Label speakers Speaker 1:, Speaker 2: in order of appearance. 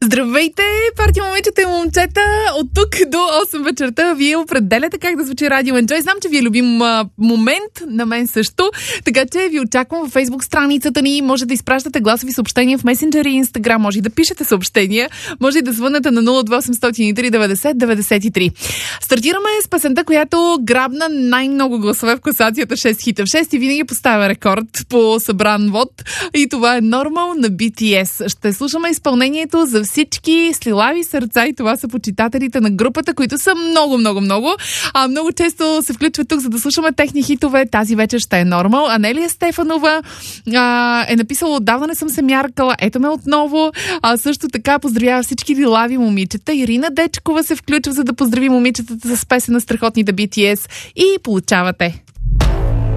Speaker 1: Здравейте, парти момичета и момчета! От тук до 8 вечерта вие определяте как да звучи Радио Enjoy. Знам, че ви е любим момент, на мен също. Така че ви очаквам във Facebook страницата ни. Може да изпращате гласови съобщения в Messenger и Instagram. Може да пишете съобщения. Може да звънете на 02803 Стартираме с песента, която грабна най-много гласове в класацията 6 хита в 6 и винаги поставя рекорд по събран вод. И това е Normal на BTS. Ще слушаме изпълнението за всички слилави сърца и това са почитателите на групата, които са много. Много често се включват тук, за да слушаме техни хитове. Тази вечер ще е Normal. Анелия Стефанова е написала: отдавна не съм се мяркала, ето ме отново. Също така поздравява всички лилави момичета. Ирина Дечкова се включва, за да поздрави момичетата с песен на страхотните BTS и получавате